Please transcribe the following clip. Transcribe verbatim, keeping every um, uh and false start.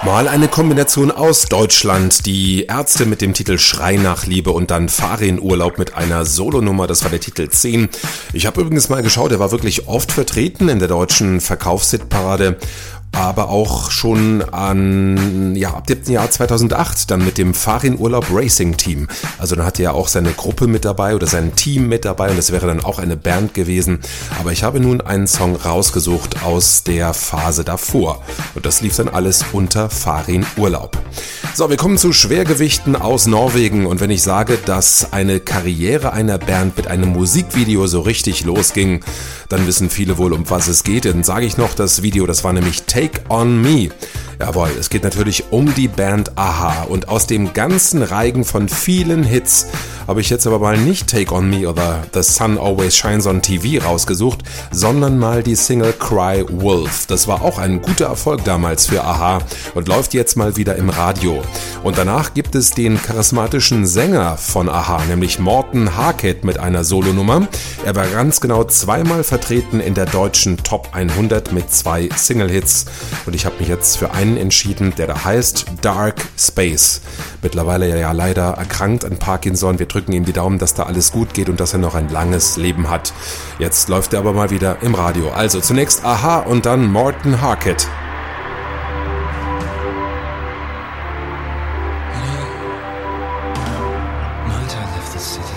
Mal eine Kombination aus Deutschland, die Ärzte mit dem Titel Schrei nach Liebe und dann Farin-Urlaub mit einer Solonummer, das war der Titel zehn. Ich habe übrigens mal geschaut, er war wirklich oft vertreten in der deutschen Verkaufshitparade, aber auch schon an, ja, ab dem Jahr zweitausendacht dann mit dem Farin-Urlaub Racing Team. Also dann hatte er auch seine Gruppe mit dabei oder sein Team mit dabei und das wäre dann auch eine Band gewesen. Aber ich habe nun einen Song rausgesucht aus der Phase davor und das lief dann alles unter Farin-Urlaub. So, wir kommen zu Schwergewichten aus Norwegen und wenn ich sage, dass eine Karriere einer Band mit einem Musikvideo so richtig losging, dann wissen viele wohl, um was es geht. Dann sage ich noch das Video, das war nämlich Take on Me. Jawohl, es geht natürlich um die Band a-ha und aus dem ganzen Reigen von vielen Hits habe ich jetzt aber mal nicht Take on Me oder The Sun Always Shines on T V rausgesucht, sondern mal die Single Cry Wolf. Das war auch ein guter Erfolg damals für a-ha und läuft jetzt mal wieder im Radio. Und danach gibt es den charismatischen Sänger von a-ha, nämlich Morten Harket mit einer Solonummer. Er war ganz genau zweimal vertreten in der deutschen Top hundert mit zwei Single-Hits und ich habe mich jetzt für einen entschieden, der da heißt Dark Space. Mittlerweile ja leider erkrankt an Parkinson. Wir drücken ihm die Daumen, dass da alles gut geht und dass er noch ein langes Leben hat. Jetzt läuft er aber mal wieder im Radio. Also zunächst a-ha und dann Morten Harket.